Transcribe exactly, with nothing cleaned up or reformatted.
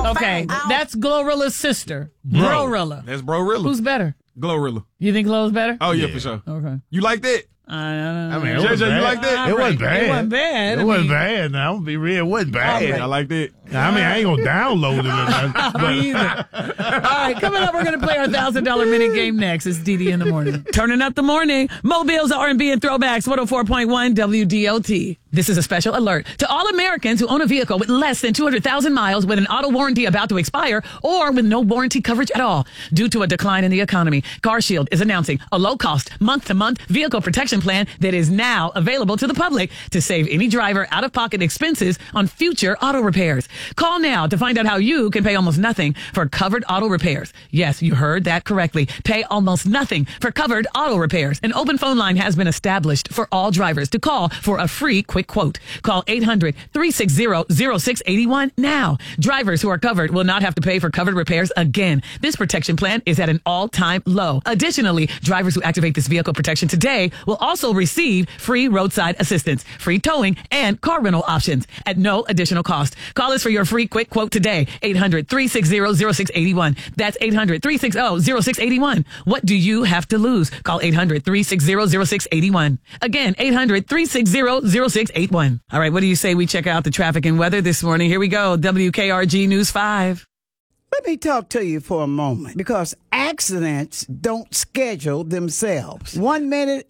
Okay, that's Glorilla's sister. Brorilla. That's Brorilla. Who's better? Glorilla. You think Glo's better? Oh, yeah, yeah, for sure. Okay. You like that? I don't know. I mean, J J, you like that? It wasn't bad. It wasn't bad. It I wasn't mean, bad. Now, I'm going to be real. It wasn't bad. Yeah, I like that. I mean, I ain't going to download it. Or nothing, Me either. All right, coming up, we're going to play our one thousand dollars minute game next. It's Dee Dee in the morning. Turning up the morning. Mobile's R and B and throwbacks, one oh four point one W D O T. This is a special alert to all Americans who own a vehicle with less than two hundred thousand miles with an auto warranty about to expire or with no warranty coverage at all. Due to a decline in the economy, CarShield is announcing a low-cost, month-to-month vehicle protection plan that is now available to the public to save any driver out-of-pocket expenses on future auto repairs. Call now to find out how you can pay almost nothing for covered auto repairs. Yes, you heard that correctly. Pay almost nothing for covered auto repairs. An open phone line has been established for all drivers to call for a free quick quote. Call eight hundred, three six zero, zero six eight one now. Drivers who are covered will not have to pay for covered repairs again. This protection plan is at an all-time low. Additionally, drivers who activate this vehicle protection today will also receive free roadside assistance, free towing, and car rental options at no additional cost. Call us for your free quick quote today. eight hundred, three six zero, zero six eight one. That's eight hundred, three six zero, zero six eight one. What do you have to lose? Call eight hundred, three six zero, zero six eight one. Again, eight hundred, three six zero, zero six eight one. All right, what do you say we check out the traffic and weather this morning? Here we go. W K R G News five. Let me talk to you for a moment, because accidents don't schedule themselves. One minute